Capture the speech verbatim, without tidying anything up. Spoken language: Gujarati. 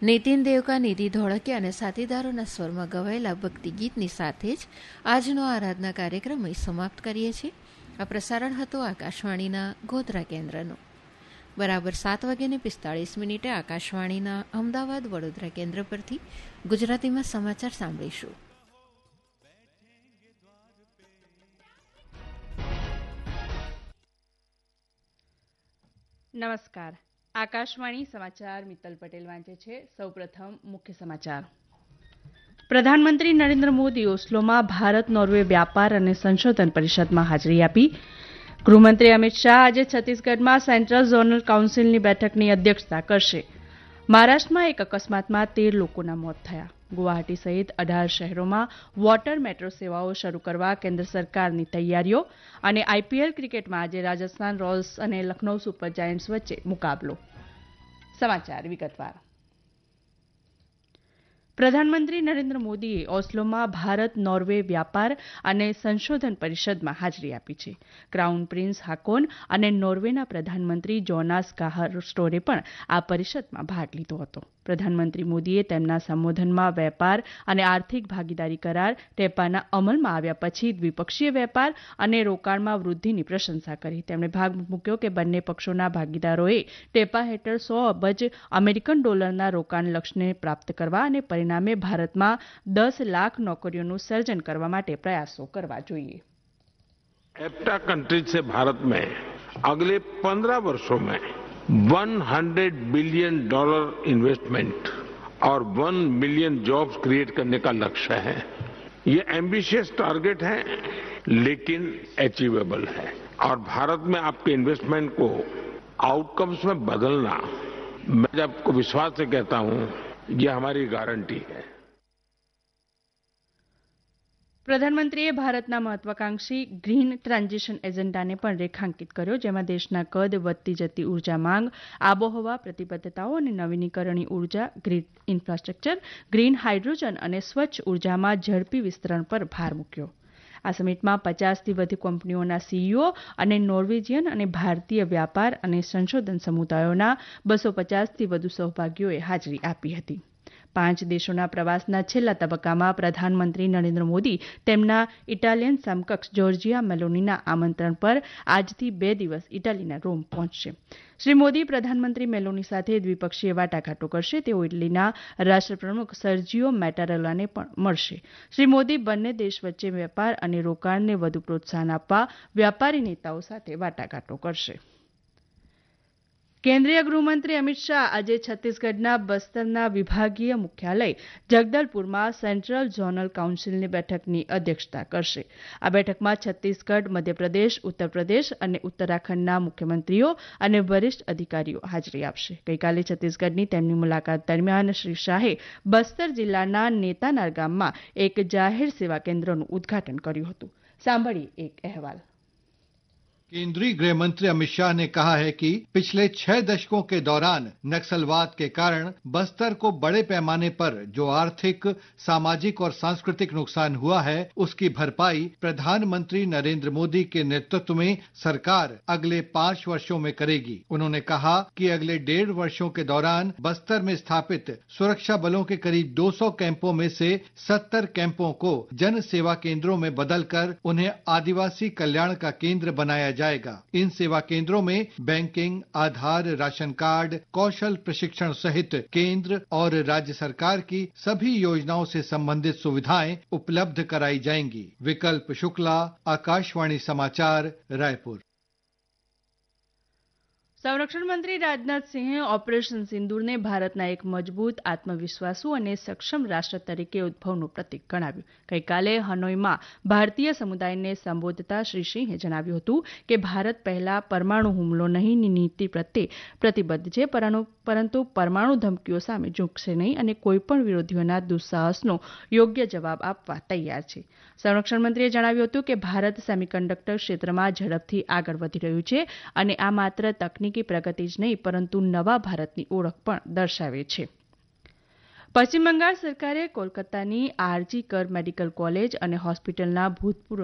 નીતિન દેવકા, નિધિ ધોળકિયા અને સાથીદારોના સ્વરમાં ગવાયેલા ભક્તિ ગીતની સાથે જ આજનો આરાધના કાર્યક્રમ અહીં સમાપ્ત કરીએ છીએ. આ પ્રસારણ હતું આકાશવાણીના ગોધરા કેન્દ્રનું. બરાબર સાત વાગ્યાને પિસ્તાળીસ મિનિટે આકાશવાણીના અમદાવાદ વડોદરા કેન્દ્ર પરથી ગુજરાતીમાં સમાચાર સાંભળીશું. નમસ્કાર. આકાશવાણી સમાચાર મિત્તલ પટેલ વાંચે છે. સૌપ્રથમ મુખ્ય સમાચાર. પ્રધાનમંત્રી નરેન્દ્ર મોદી ઓસ્લોમાં ભારત નોર્વે વ્યાપાર અને સંશોધન પરિષદમાં હાજરી આપી. ગૃહમંત્રી અમિત શાહ આજે છત્તીસગઢમાં સેન્ટ્રલ ઝોનલ કાઉન્સિલની બેઠકની અધ્યક્ષતા કરશે. મહારાષ્ટ્રમાં એક અકસ્માતમાં તેર લોકોના મોત થયા. ગુવાહાટી સહિત અઢાર શહેરોમાં વોટર મેટ્રો સેવાઓ શરૂ કરવા કેન્દ્ર સરકારની તૈયારીઓ. અને આઈપીએલ ક્રિકેટમાં આજે રાજસ્થાન રોયલ્સ અને લખનૌ સુપર જાયન્ટ્સ વચ્ચે મુકાબલો. સમાચાર વિગતવાર. પ્રધાનમંત્રી નરેન્દ્ર મોદીએ ઓસ્લોમાં ભારત નોર્વે વ્યાપાર અને સંશોધન પરિષદમાં હાજરી આપી છે. ક્રાઉન પ્રિન્સ હાકોન અને નોર્વેના પ્રધાનમંત્રી જોનાસ ગાહર સ્ટોરે પણ આ પરિષદમાં ભાગ લીધો હતો. પ્રધાનમંત્રી મોદીએ તેમના સંબોધનમાં વેપાર અને આર્થિક ભાગીદારી કરાર ટેપાના અમલમાં આવ્યા પછી દ્વિપક્ષીય વેપાર અને રોકાણમાં વૃદ્ધિની પ્રશંસા કરી. તેમણે ભાગ મૂક્યો કે બંને પક્ષોના ભાગીદારોએ ટેપા હેઠળ સો અબજ અમેરિકન ડોલરના રોકાણ લક્ષ્યને પ્રાપ્ત કરવા અને પરિણામે ભારતમાં દસ લાખ નોકરીઓનું સર્જન કરવા માટે પ્રયાસો કરવા જોઈએ. एफ्टा कंट्रीज से भारत में अगले पंद्रह वर्षों में सौ बिलियन डॉलर इन्वेस्टमेंट और वन मिलियन जॉब्स क्रिएट करने का लक्ष्य है. ये एम्बिशियस टारगेट है लेकिन अचीवेबल है और भारत में आपके इन्वेस्टमेंट को आउटकम्स में बदलना, मैं आपको विश्वास से कहता हूं, ये हमारी गारंटी है. પ્રધાનમંત્રીએ ભારતના મહત્વાકાંક્ષી ગ્રીન ટ્રાન્ઝિશન એજન્ડાને પણ રેખાંકિત કર્યો, જેમાં દેશના કદ, વધતી જતી ઉર્જા માંગ, આબોહવા પ્રતિબદ્ધતાઓ અને નવીનીકરણીય ઉર્જા, ગ્રીડ ઇન્ફ્રાસ્ટ્રક્ચર, ગ્રીન હાઇડ્રોજન અને સ્વચ્છ ઉર્જામાં ઝડપી વિસ્તરણ પર ભાર મૂક્યો. આ સમિટમાં પચાસથી વધુ કંપનીઓના સીઈઓ અને નોર્વેજિયન અને ભારતીય વ્યાપાર અને સંશોધન સમુદાયોના બસો પચાસથી વધુ સહભાગીઓએ હાજરી આપી હતી. પાંચ દેશોના પ્રવાસના છેલ્લા તબક્કામાં પ્રધાનમંત્રી નરેન્દ્ર મોદી તેમના ઇટાલિયન સમકક્ષ જોર્જિયા મેલોનીના આમંત્રણ પર આજથી બે દિવસ ઇટાલીના રોમ પહોંચશે. શ્રી મોદી પ્રધાનમંત્રી મેલોની સાથે દ્વિપક્ષીય વાટાઘાટો કરશે. તેઓ ઇટલીના રાષ્ટ્રપ્રમુખ સર્જિયો મેટારેલાને પણ મળશે. શ્રી મોદી બંને દેશ વચ્ચે વેપાર અને રોકાણને વધુ પ્રોત્સાહન આપવા વ્યાપારી નેતાઓ સાથે વાટાઘાટો કરશે. કેન્દ્રીય ગૃહમંત્રી અમિત શાહ આજે છત્તીસગઢના બસ્તરના વિભાગીય મુખ્યાલય જગદલપુરમાં સેન્ટ્રલ ઝોનલ કાઉન્સિલની બેઠકની અધ્યક્ષતા કરશે. આ બેઠકમાં છત્તીસગઢ, મધ્યપ્રદેશ, ઉત્તર પ્રદેશ અને ઉત્તરાખંડના મુખ્યમંત્રીઓ અને વરિષ્ઠ અધિકારીઓ હાજરી આપશે. ગઈકાલે છત્તીસગઢની તેમની મુલાકાત દરમિયાન શ્રી શાહે બસ્તર જિલ્લાના નેતાનાર ગામમાં એક જાહેર સેવા કેન્દ્રનું ઉદઘાટન કર્યું હતું. સાંભળીએ એક અહેવાલ. केंद्रीय गृह मंत्री अमित शाह ने कहा है कि पिछले छह दशकों के दौरान नक्सलवाद के कारण बस्तर को बड़े पैमाने पर जो आर्थिक, सामाजिक और सांस्कृतिक नुकसान हुआ है, उसकी भरपाई प्रधानमंत्री नरेंद्र मोदी के नेतृत्व में सरकार अगले पांच वर्षों में करेगी. उन्होंने कहा कि अगले डेढ़ वर्षों के दौरान बस्तर में स्थापित सुरक्षा बलों के करीब दो सौ कैंपों में से सत्तर कैंपों को जन सेवा केंद्रों में बदलकर उन्हें आदिवासी कल्याण का केंद्र बनाया जाएगा. इन सेवा केंद्रों में बैंकिंग, आधार, राशन कार्ड, कौशल प्रशिक्षण सहित केंद्र और राज्य सरकार की सभी योजनाओं से संबंधित सुविधाएं उपलब्ध कराई जाएंगी. विकल्प शुक्ला, आकाशवाणी समाचार, रायपुर. સંરક્ષણ મંત્રી રાજનાથસિંહે ઓપરેશન સિંદૂરને ભારતના એક મજબૂત, આત્મવિશ્વાસુ અને સક્ષમ રાષ્ટ્ર તરીકે ઉદ્ભવનું પ્રતીક ગણાવ્યું. ગઈકાલે હનોઈમાં ભારતીય સમુદાયને સંબોધતા શ્રી સિંહે જણાવ્યું હતું કે ભારત પહેલા પરમાણુ હુમલો નહીંની નીતિ પ્રત્યે પ્રતિબદ્ધ છે, પરંતુ પરમાણુ ધમકીઓ સામે ઝૂકશે નહીં અને કોઈપણ વિરોધીઓના દુસ્સાહસનો યોગ્ય જવાબ આપવા તૈયાર છે. સંરક્ષણ મંત્રીએ જણાવ્યું હતું કે ભારત સેમિકન્ડક્ટર ક્ષેત્રમાં ઝડપથી આગળ વધી રહ્યું છે અને આ માત્ર તકનીકી પ્રગતિ જ નહીં, પરંતુ નવા ભારતની ઓળખ પણ દર્શાવે છે. પશ્ચિમ બંગાળ સરકારે કોલકાતાની આરજી કર મેડિકલ કોલેજ અને હોસ્પિટલના ભૂતપૂર્વ